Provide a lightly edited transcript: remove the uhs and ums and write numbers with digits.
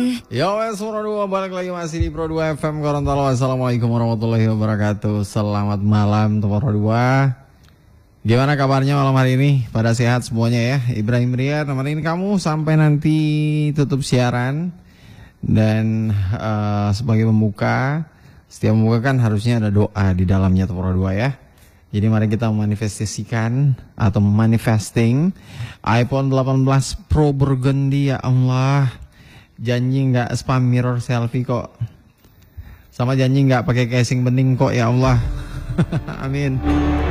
Yo, Pro 2 balik lagi masih di Pro 2 FM Gorontalo. Assalamualaikum warahmatullahi wabarakatuh. Selamat malam Pro 2. Gimana kabarnya malam hari ini? Pada sehat semuanya ya. Ibrahim Ria nemenin kamu sampai nanti tutup siaran. Dan sebagai pembuka, setiap pembuka kan harusnya ada doa di dalamnya Pro 2 ya. Jadi mari kita memanifestasikan atau manifesting iPhone 18 Pro Burgundy ya Allah. Janji nggak spam mirror selfie kok. Sama janji nggak pakai casing bening kok ya Allah. Amin.